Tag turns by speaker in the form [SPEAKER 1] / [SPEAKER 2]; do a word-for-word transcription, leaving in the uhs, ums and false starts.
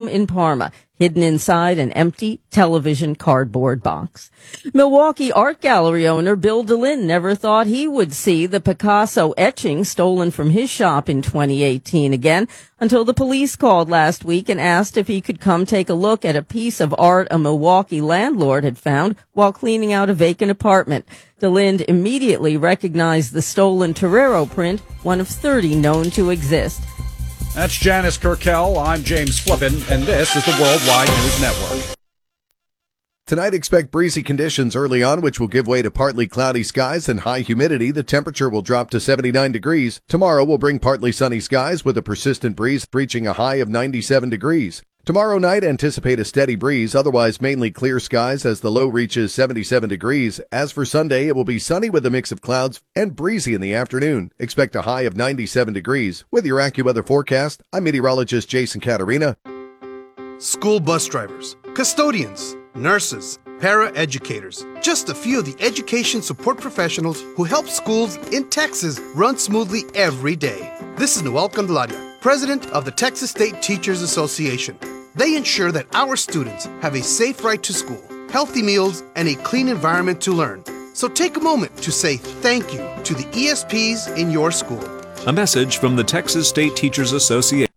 [SPEAKER 1] in Parma, hidden inside an empty television cardboard box. Milwaukee art gallery owner Bill DeLynn never thought he would see the Picasso etching stolen from his shop in twenty eighteen again, until the police called last week and asked if he could come take a look at a piece of art a Milwaukee landlord had found while cleaning out a vacant apartment. DeLynn immediately recognized the stolen Torero print, one of thirty known to exist.
[SPEAKER 2] That's Janice Kirkell. I'm James Flippin, and this is the Worldwide News Network.
[SPEAKER 3] Tonight, expect breezy conditions early on, which will give way to partly cloudy skies and high humidity. The temperature will drop to seventy-nine degrees. Tomorrow will bring partly sunny skies with a persistent breeze reaching a high of ninety-seven degrees. Tomorrow night, anticipate a steady breeze, otherwise mainly clear skies as the low reaches seventy-seven degrees. As for Sunday, it will be sunny with a mix of clouds and breezy in the afternoon. Expect a high of ninety-seven degrees. With your AccuWeather forecast, I'm meteorologist Jason Catarina.
[SPEAKER 4] School bus drivers, custodians, nurses, para-educators, just a few of the education support professionals who help schools in Texas run smoothly every day. This is Noel Candelaria, president of the Texas State Teachers Association. They ensure that our students have a safe ride to school, healthy meals, and a clean environment to learn. So take a moment to say thank you to the E S Ps in your school.
[SPEAKER 5] A message from the Texas State Teachers Association.